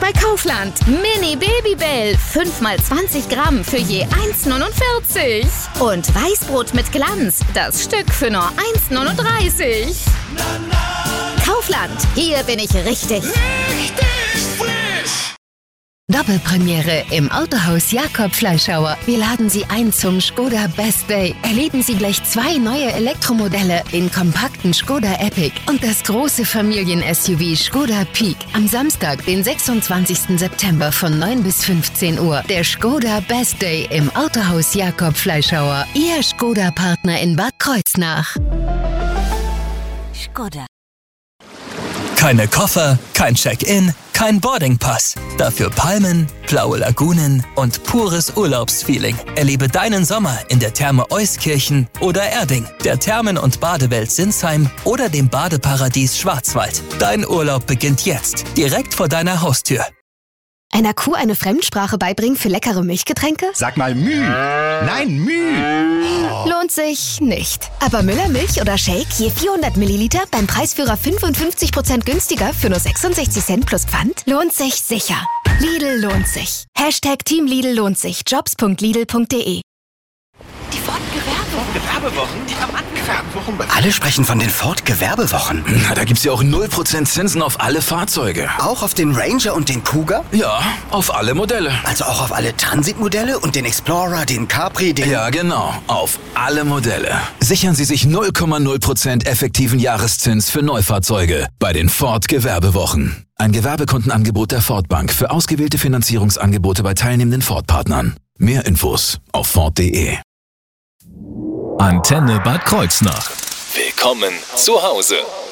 bei Kaufland. Mini Babybell, 5x20 Gramm für je 1,49. Und Weißbrot mit Glanz, das Stück für nur 1,39. Kaufland, hier bin ich richtig. Doppelpremiere im Autohaus Jakob Fleischhauer. Wir laden Sie ein zum Skoda Best Day. Erleben Sie gleich 2 neue Elektromodelle, den kompakten Skoda Epic und das große Familien-SUV Skoda Peak. Am Samstag, den 26. September von 9 bis 15 Uhr. Der Skoda Best Day im Autohaus Jakob Fleischhauer. Ihr Skoda-Partner in Bad Kreuznach. Skoda. Keine Koffer, kein Check-in, kein Boardingpass. Dafür Palmen, blaue Lagunen und pures Urlaubsfeeling. Erlebe deinen Sommer in der Therme Euskirchen oder Erding, der Thermen- und Badewelt Sinsheim oder dem Badeparadies Schwarzwald. Dein Urlaub beginnt jetzt, direkt vor deiner Haustür. Einer Kuh eine Fremdsprache beibringen für leckere Milchgetränke? Sag mal Müh. Nein, Müh. Lohnt sich nicht. Aber Müller-Milch oder Shake je 400 Milliliter beim Preisführer 55% günstiger für nur 66 Cent plus Pfand? Lohnt sich sicher. Lidl lohnt sich. Hashtag Team Lidl lohnt sich. Jobs.lidl.de. Die Ford-Gewerbewochen, die haben angefangen. Alle sprechen von den Ford-Gewerbewochen. Na, da gibt's ja auch 0% Zinsen auf alle Fahrzeuge. Auch auf den Ranger und den Kuga? Ja, auf alle Modelle. Also auch auf alle Transit-Modelle und den Explorer, den Capri, den... Ja, genau. Auf alle Modelle. Sichern Sie sich 0,0% effektiven Jahreszins für Neufahrzeuge bei den Ford-Gewerbewochen. Ein Gewerbekundenangebot der Ford Bank für ausgewählte Finanzierungsangebote bei teilnehmenden Ford-Partnern. Mehr Infos auf Ford.de. Antenne Bad Kreuznach. Willkommen zu Hause.